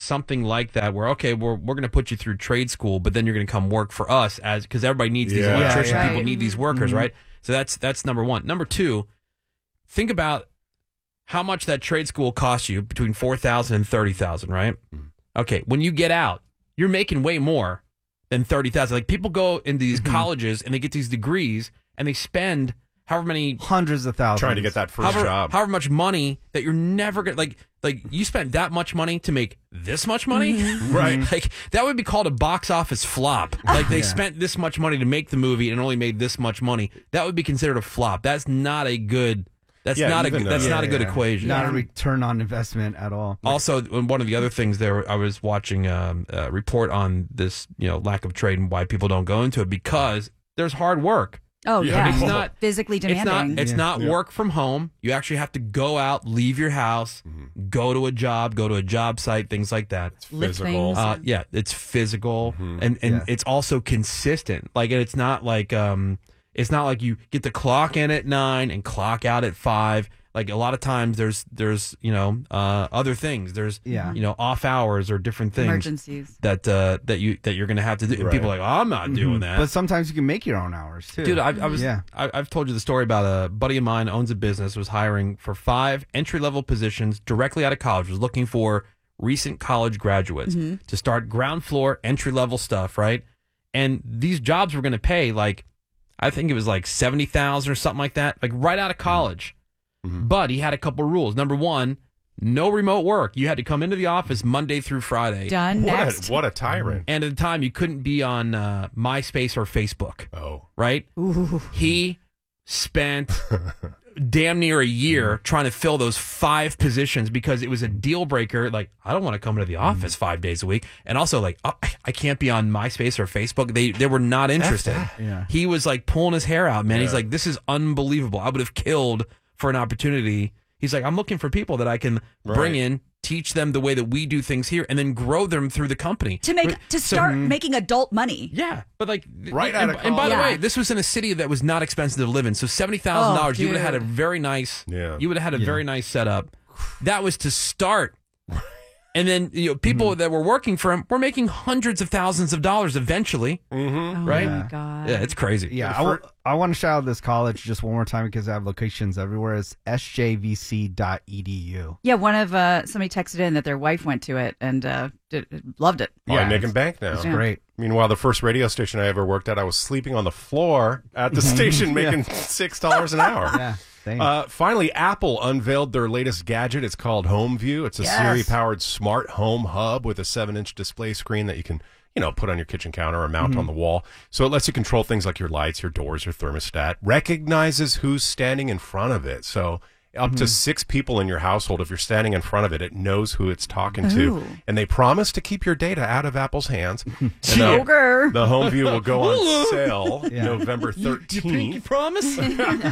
something like that where, okay, we're going to put you through trade school, but then you're going to come work for us because everybody needs these electricians. People need these workers, right? So that's number one. Number two, think about how much that trade school costs you between $4,000 and $30,000, right? Okay, when you get out, you're making way more than $30,000. Like people go into these colleges and they get these degrees and they spend however many hundreds of thousands trying to get that first job. However much money that you're never going to like you spent that much money to make this much money, right? Like that would be called a box office flop. Like they spent this much money to make the movie and only made this much money. That would be considered a flop. That's not a good. That's not a good equation. Not a return on investment at all. Also, one of the other things there, I was watching a report on this, lack of trade and why people don't go into it because there's hard work. Oh, yeah. It's not physically demanding. It's not work from home. You actually have to go out, leave your house, go to a job site, things like that. It's physical. It's physical, and it's also consistent. Like, and it's not like you get to clock in at 9 and clock out at 5. Like a lot of times there's other things. There's off hours or different things. Emergencies. That you're gonna have to do. And people are like, oh, I'm not doing that. But sometimes you can make your own hours too. Dude, I've told you the story about a buddy of mine owns a business, was hiring for 5 entry-level positions directly out of college, was looking for recent college graduates to start ground floor entry-level stuff, right? And these jobs were gonna pay like, I think it was like $70,000 or something like that, like right out of college. But he had a couple of rules. Number one, no remote work. You had to come into the office Monday through Friday. Done. Next. What a tyrant. And at the time, you couldn't be on MySpace or Facebook. Oh. Right? Ooh. He spent damn near a year trying to fill those 5 positions because it was a deal breaker. Like, I don't want to come into the office 5 days a week. And also, like, I can't be on MySpace or Facebook. They were not interested. Yeah. He was like pulling his hair out, man. He's like, this is unbelievable. I would have killed for an opportunity. He's like, I'm looking for people that I can bring in, teach them the way that we do things here, and then grow them through the company to start making adult money. Yeah, but like right out of college. And by the way, this was in a city that was not expensive to live in. So $70,000, you would have had a very nice. Yeah. You would have had a very nice setup. That was to start. And then people that were working for him were making hundreds of thousands of dollars eventually, right? Oh my God. Yeah, it's crazy. Yeah, I want to shout out this college just one more time because I have locations everywhere. It's sjvc.edu. Yeah, somebody texted in that their wife went to it and loved it. Yeah, making bank now. It's great. Meanwhile, the first radio station I ever worked at, I was sleeping on the floor at the station making $6 an hour. Yeah. Finally, Apple unveiled their latest gadget. It's called HomeView. It's a Siri-powered smart home hub with a 7-inch display screen that you can, put on your kitchen counter or mount on the wall. So it lets you control things like your lights, your doors, your thermostat. Recognizes who's standing in front of it. So up to 6 people in your household, if you're standing in front of it, it knows who it's talking to. And they promise to keep your data out of Apple's hands. Joker. The HomeView will go on sale November 13th. You promise?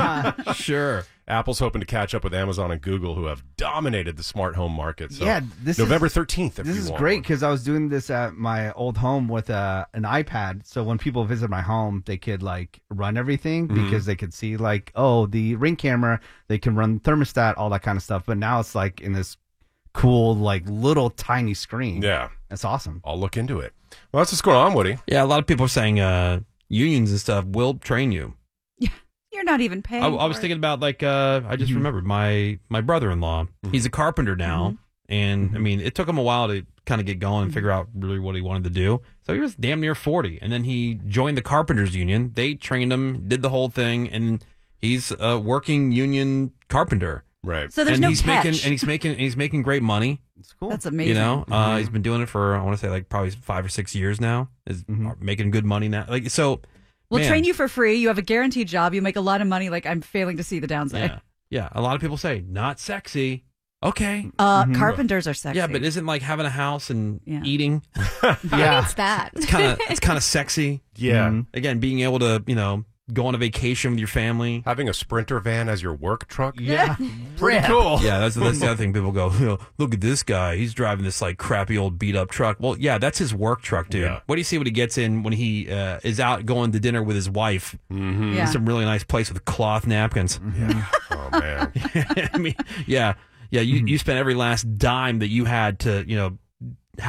Sure. Apple's hoping to catch up with Amazon and Google, who have dominated the smart home market. So this November 13th. This is great because I was doing this at my old home with an iPad. So when people visit my home, they could like run everything because they could see like, the Ring camera. They can run thermostat, all that kind of stuff. But now it's like in this cool, like little tiny screen. Yeah, that's awesome. I'll look into it. Well, that's what's going on, Woody. Yeah, a lot of people are saying unions and stuff will train you. You're not even paying. I was thinking about like I just remembered my brother-in-law. He's a carpenter now, and I mean it took him a while to kind of get going and figure out really what he wanted to do. So he was damn near 40, and then he joined the carpenters union. They trained him, did the whole thing, and he's a working union carpenter. Right. So there's he's making great money. It's cool. That's amazing. He's been doing it for I want to say like probably 5 or 6 years now. Is making good money now. Like so. We'll train you for free. You have a guaranteed job. You make a lot of money. Like, I'm failing to see the downside. Yeah. A lot of people say, not sexy. Okay. Carpenters are sexy. Yeah, but isn't like having a house and eating? It's that. It's kind of sexy. Yeah. Again, being able to, go on a vacation with your family. Having a Sprinter van as your work truck. Yeah. Pretty cool. Yeah, that's the other thing. People go, look at this guy. He's driving this like crappy old beat up truck. Well, yeah, that's his work truck, dude. Yeah. What do you see when he gets in when he is out going to dinner with his wife? Yeah. Some really nice place with cloth napkins. Yeah. Oh, man. I mean, yeah. You spent every last dime that you had to,